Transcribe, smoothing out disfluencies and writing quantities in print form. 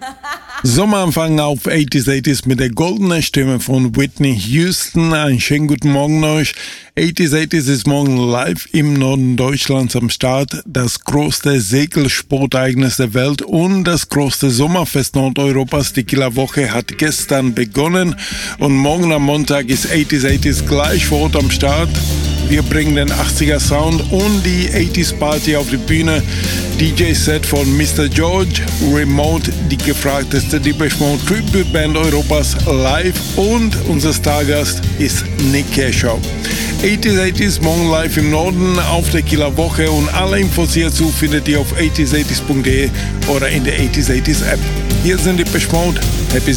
Sommeranfang auf 80s mit der goldenen Stimme von Whitney Houston. Einen schönen guten Morgen euch. 80s ist morgen live im Norden Deutschlands am Start. Das größte Segelsportereignis der Welt und das größte Sommerfest Nordeuropas. Die Kieler Woche hat gestern begonnen und morgen am Montag ist 80s gleich vor Ort am Start. Wir bringen den 80er Sound und die 80s Party auf die Bühne. DJ-Set von Mr. George, Remote, die gefragteste Depeche Mode Tribute Band Europas live und unser Stargast ist Nick Kershaw. 80s morgen live im Norden auf der Kieler Woche und alle Infos hierzu findet ihr auf 80s80s.de oder in der 80s App. Hier sind Depeche Mode. Happy